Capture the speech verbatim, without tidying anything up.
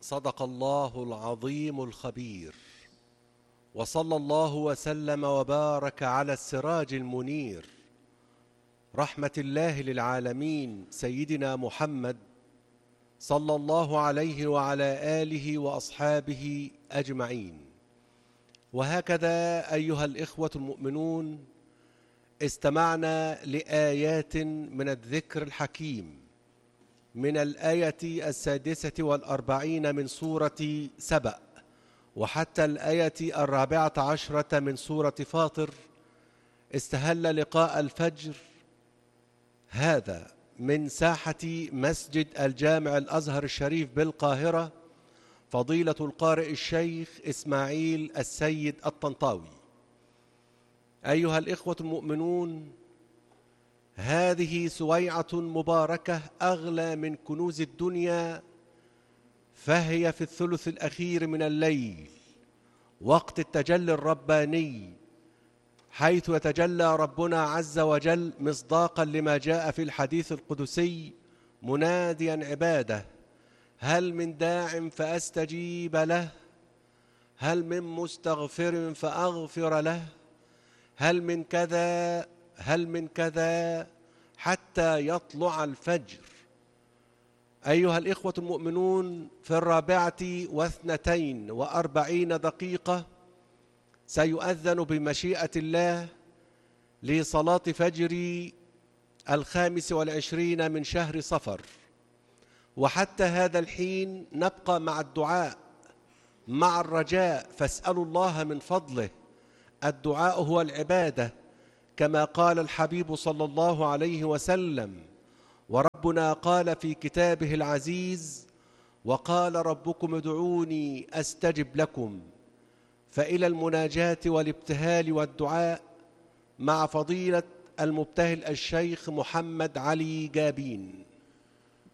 صدق الله العظيم الخبير، وصلى الله وسلم وبارك على السراج المنير، رحمة الله للعالمين سيدنا محمد صلى الله عليه وعلى آله وأصحابه أجمعين. وهكذا أيها الإخوة المؤمنون، استمعنا لآيات من الذكر الحكيم من الآية السادسة والأربعين من سورة سبأ وحتى الآية الرابعة عشرة من سورة فاطر. استهل لقاء الفجر هذا من ساحة مسجد الجامع الأزهر الشريف بالقاهرة فضيلة القارئ الشيخ إسماعيل السيد الطنطاوي. أيها الإخوة المؤمنون، هذه سويعة مباركة أغلى من كنوز الدنيا، فهي في الثلث الأخير من الليل، وقت التجلي الرباني، حيث يتجلى ربنا عز وجل مصداقا لما جاء في الحديث القدسي مناديا عباده: هل من داع فأستجيب له؟ هل من مستغفر فأغفر له؟ هل من كذا هل من كذا حتى يطلع الفجر. أيها الإخوة المؤمنون، في الرابعة واثنتين وأربعين دقيقة سيؤذن بمشيئة الله لصلاة فجر الخامس والعشرين من شهر صفر، وحتى هذا الحين نبقى مع الدعاء، مع الرجاء، فاسألوا الله من فضله. الدعاء هو العبادة، كما قال الحبيب صلى الله عليه وسلم، وربنا قال في كتابه العزيز: وقال ربكم ادعوني أستجب لكم. فإلى المناجاة والابتهال والدعاء مع فضيلة المبتهل الشيخ محمد علي جابين.